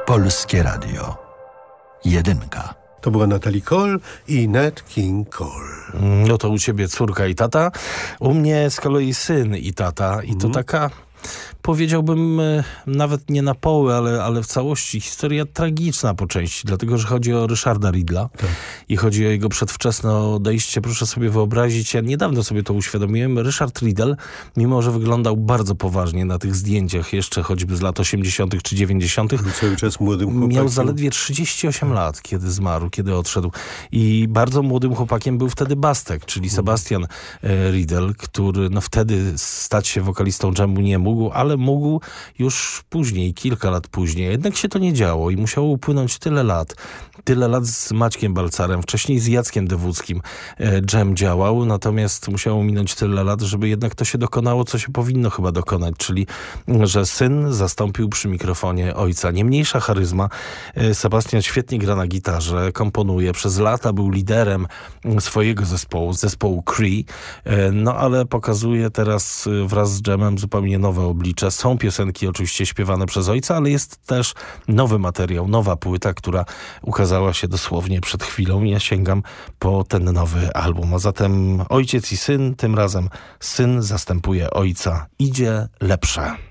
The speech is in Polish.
Polskie Radio. Jedynka. To była Natalie Cole i Nat King Cole. No to u ciebie córka i tata, u mnie z kolei syn i tata. I to taka, powiedziałbym, nawet nie na poły, ale w całości historia tragiczna po części, dlatego że chodzi o Ryszarda Riddla i chodzi o jego przedwczesne odejście. Proszę sobie wyobrazić, ja niedawno sobie to uświadomiłem, Ryszard Riddle, mimo że wyglądał bardzo poważnie na tych zdjęciach, jeszcze choćby z lat 80. czy 90., Cały czas młodym chłopakiem. miał zaledwie 38 lat, kiedy zmarł, kiedy odszedł. I bardzo młodym chłopakiem był wtedy Bastek, czyli Sebastian Riddle, który wtedy stać się wokalistą dżemu nie mógł, ale mógł już później, kilka lat później. Jednak się to nie działo i musiało upłynąć tyle lat z Maćkiem Balcarem, wcześniej z Jackiem Dewódzkim dżem działał, natomiast musiało minąć tyle lat, żeby jednak to się dokonało, co się powinno chyba dokonać, czyli że syn zastąpił przy mikrofonie ojca. Nie mniejsza charyzma. Sebastian świetnie gra na gitarze, komponuje. Przez lata był liderem swojego zespołu Cree, ale pokazuje teraz wraz z dżemem zupełnie nowe oblicze. Są piosenki oczywiście śpiewane przez ojca, ale jest też nowy materiał, nowa płyta, która ukazała się dosłownie przed chwilą i ja sięgam po ten nowy album. A zatem ojciec i syn, tym razem syn zastępuje ojca. Idzie lepsze.